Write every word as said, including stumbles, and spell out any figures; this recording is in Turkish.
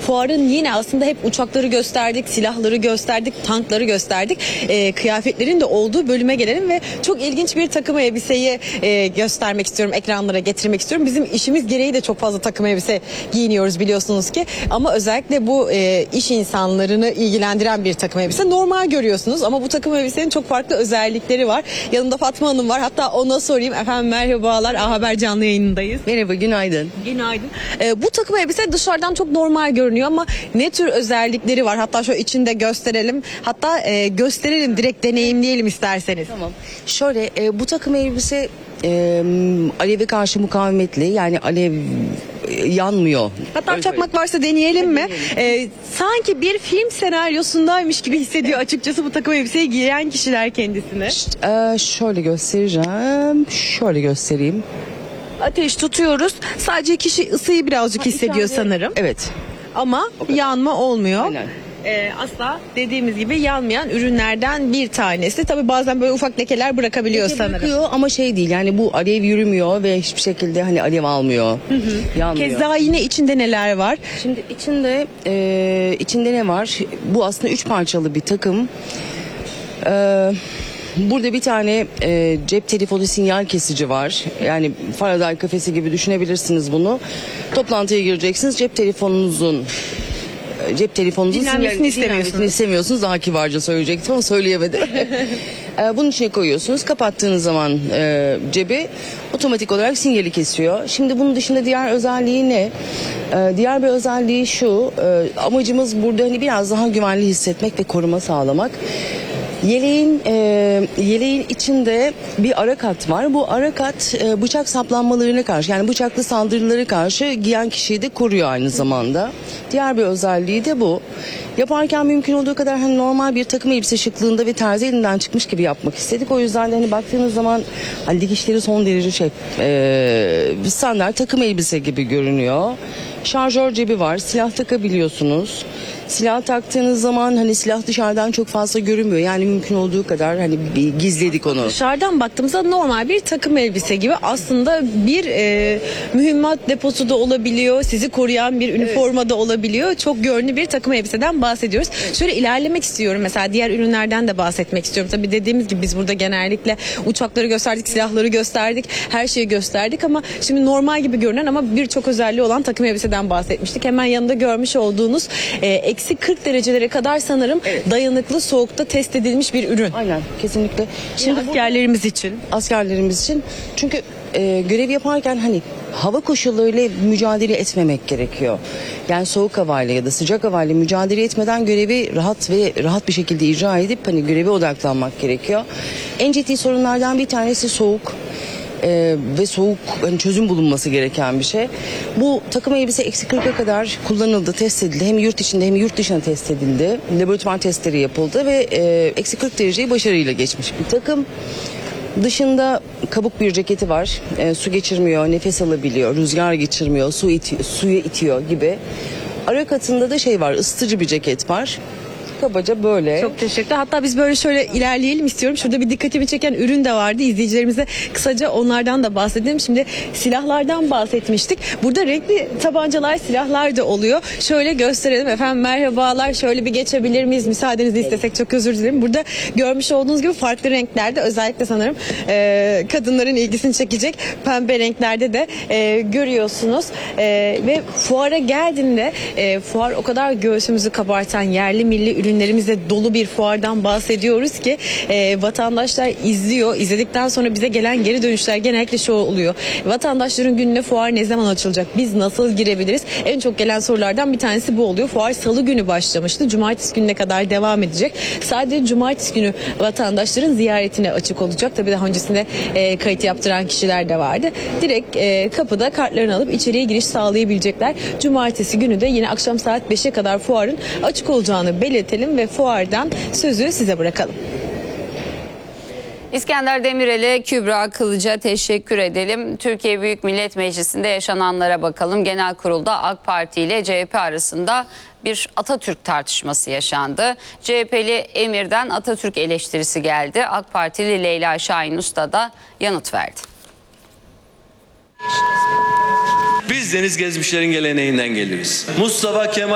fuarın yine aslında hep uçakları gösterdik, silahları gösterdik, tankları gösterdik. E, kıyafetlerin de olduğu bölüme gelelim ve çok ilginç bir takım elbiseyi e, göstermek istiyorum, ekranlara getirmek istiyorum. Bizim işimiz gereği de çok fazla takım elbise giyiniyoruz biliyorsunuz ki. Ama özellikle bu e, iş insanlarını ilgilendiren bir takım elbise. Normal görüyorsunuz ama bu takım elbisenin çok farklı özellikleri var. Yanımda Fatma Hanım var. Hatta ona sorayım. Efendim merhabalar. A Haber canlı yayınındayız. Merhaba, günaydın. Günaydın. Ee, bu takım elbise dışarıdan çok normal görünüyor ama ne tür özellikleri var? Hatta şu içinde gösterelim. Hatta e, gösterelim, direkt deneyimleyelim isterseniz. Tamam. Şöyle, e, bu takım elbise e, aleve karşı mukavemetli, yani alev e, yanmıyor. Hatta Öyle çakmak söyleyeyim. varsa deneyelim mi? deneyelim. Ee, sanki bir film senaryosundaymış gibi hissediyor açıkçası bu takım elbiseyi giyen kişiler kendisini. E, şöyle göstereceğim. Şöyle göstereyim. Ateş tutuyoruz. Sadece kişi ısıyı birazcık hissediyor İçeride- sanırım. Evet. Ama yanma olmuyor. Aynen. Ee, asla dediğimiz gibi yanmayan ürünlerden bir tanesi. Tabii bazen böyle ufak lekeler bırakabiliyor Leke sanırım. bırakıyor ama şey değil, yani bu alev yürümüyor ve hiçbir şekilde hani alev almıyor. Yanmıyor. Keza yine içinde neler var? Şimdi içinde e, içinde ne var? Bu aslında üç parçalı bir takım. E, burada bir tane e, cep telefonu sinyal kesici var. Yani Faraday kafesi gibi düşünebilirsiniz bunu. Toplantıya gireceksiniz. Cep telefonunuzun e, cep telefonunuzun Dinlenmesini sinyal- istemiyorsunuz. dinlenmesini istemiyorsunuz. Daha kibarca söyleyecektim ama söyleyemedim. E, bunun içine koyuyorsunuz. Kapattığınız zaman e, cebi otomatik olarak sinyali kesiyor. Şimdi bunun dışında diğer özelliği ne? E, diğer bir özelliği şu. E, amacımız burada hani biraz daha güvenli hissetmek ve koruma sağlamak. Yeleğin e, yeleğin içinde bir ara kat var. Bu ara kat e, bıçak saplanmalarına karşı, yani bıçaklı saldırılara karşı giyen kişiyi de koruyor aynı zamanda. Diğer bir özelliği de bu. Yaparken mümkün olduğu kadar hani normal bir takım elbise şıklığında ve terzi elinden çıkmış gibi yapmak istedik. O yüzden de hani baktığınız zaman hani dikişleri son derece şey e, standart takım elbise gibi görünüyor. Şarjör cebi var. Silah takabiliyorsunuz. Silah taktığınız zaman hani silah dışarıdan çok fazla görünmüyor. Yani mümkün olduğu kadar hani bir gizledik onu. Dışarıdan baktığımızda normal bir takım elbise gibi, aslında bir e, mühimmat deposu da olabiliyor, sizi koruyan bir üniforma da olabiliyor. Çok görünü bir takım elbiseden bahsediyoruz. Şöyle ilerlemek istiyorum, mesela diğer ürünlerden de bahsetmek istiyorum. Tabii dediğimiz gibi biz burada genellikle uçakları gösterdik, silahları gösterdik, her şeyi gösterdik ama şimdi normal gibi görünen ama birçok özelliği olan takım elbiseden bahsetmiştik. Hemen yanında görmüş olduğunuz e, eksi kırk derecelere kadar sanırım Evet. dayanıklı, soğukta test edilmiş bir ürün. Aynen, kesinlikle. Şimdi bu- askerlerimiz için. askerlerimiz için, çünkü e, görev yaparken hani hava koşullarıyla mücadele etmemek gerekiyor. Yani soğuk havayla ya da sıcak havayla mücadele etmeden görevi rahat ve rahat bir şekilde icra edip hani göreve odaklanmak gerekiyor. En ciddi sorunlardan bir tanesi soğuk. Ee, ve soğuk, hani çözüm bulunması gereken bir şey. Bu takım elbise eksi kırka kadar kullanıldı, test edildi. Hem yurt içinde hem yurt dışında test edildi. Laboratuvar testleri yapıldı ve e, eksi kırk dereceyi başarıyla geçmiş bir takım. Dışında kabuk bir ceketi var. E, su geçirmiyor, nefes alabiliyor, rüzgar geçirmiyor, su iti, suya itiyor gibi. Ara katında da şey var, ısıtıcı bir ceket var. Kabaca böyle. Çok teşekkürler. Hatta biz böyle şöyle ilerleyelim istiyorum. Şurada bir dikkatimi çeken ürün de vardı. İzleyicilerimize kısaca onlardan da bahsedelim. Şimdi silahlardan bahsetmiştik. Burada renkli tabancalar, silahlar da oluyor. Şöyle gösterelim. Efendim merhabalar. Şöyle bir geçebilir miyiz? Müsaadenizi istesek çok özür dilerim. Burada görmüş olduğunuz gibi farklı renklerde, özellikle sanırım e, kadınların ilgisini çekecek pembe renklerde de e, görüyorsunuz. E, ve fuara geldiğinde e, fuar o kadar göğsümüzü kabartan yerli milli ürün ürünlerimizle dolu bir fuardan bahsediyoruz ki e, vatandaşlar izliyor. İzledikten sonra bize gelen geri dönüşler genellikle şu oluyor: vatandaşların gününe fuar ne zaman açılacak? Biz nasıl girebiliriz? En çok gelen sorulardan bir tanesi bu oluyor. Fuar salı günü başlamıştı. Cumartesi gününe kadar devam edecek. Sadece cumartesi günü vatandaşların ziyaretine açık olacak. Tabii daha öncesinde e, kayıt yaptıran kişiler de vardı. Direkt e, kapıda kartlarını alıp içeriye giriş sağlayabilecekler. Cumartesi günü de yine akşam saat beşe kadar fuarın açık olacağını belirtelim ve fuardan sözü size bırakalım. İskender Demirel'e, Kübra Kılıç'a teşekkür edelim. Türkiye Büyük Millet Meclisi'nde yaşananlara bakalım. Genel kurulda AK Parti ile C H P arasında bir Atatürk tartışması yaşandı. C H P'li Emir'den Atatürk eleştirisi geldi. AK Partili Leyla Şahin Usta da yanıt verdi. Biz deniz gezmişlerin geleneğinden geliyoruz. Mustafa Kemal